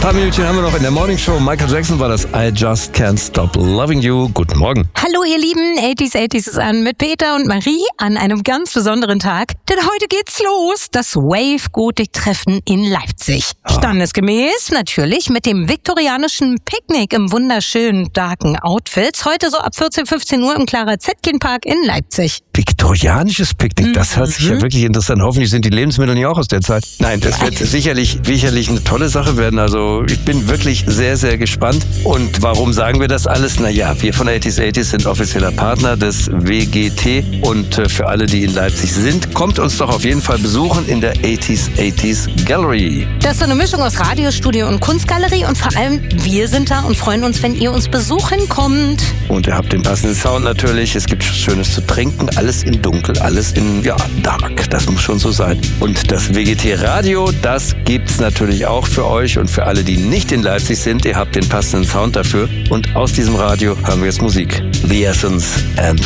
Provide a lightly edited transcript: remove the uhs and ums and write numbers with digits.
Ein paar Minuten haben wir noch in der Morning Show. Michael Jackson war das I Just Can't Stop Loving You. Guten Morgen. Hallo ihr Lieben, 80s ist an mit Peter und Marie an einem ganz besonderen Tag. Denn heute geht's los, das Wave-Gotik-Treffen in Leipzig. Standesgemäß natürlich mit dem viktorianischen Picknick im wunderschönen, darken Outfits. Heute so ab 14, 15 Uhr im Clara-Zetkin-Park in Leipzig. Viktorianisches Picknick, das hört sich ja wirklich interessant. Hoffentlich sind die Lebensmittel nicht auch aus der Zeit. Nein, das wird sicherlich eine tolle Sache werden. Also ich bin wirklich sehr, sehr gespannt. Und warum sagen wir das alles? Naja, wir von 80s sind offizieller Partner des WGT. Und für alle, die in Leipzig sind, kommt uns doch auf jeden Fall besuchen in der 80s Gallery. Das ist so eine Mischung aus Radiostudio und Kunstgalerie. Und vor allem, wir sind da und freuen uns, wenn ihr uns besuchen kommt. Und ihr habt den passenden Sound natürlich. Es gibt Schönes zu trinken. Alles in Dunkel, alles in, dark. Das muss schon so sein. Und das WGT-Radio, das gibt's natürlich auch für euch und für alle, die nicht in Leipzig sind. Ihr habt den passenden Sound dafür. Und aus diesem Radio hören wir jetzt Musik. The Essence and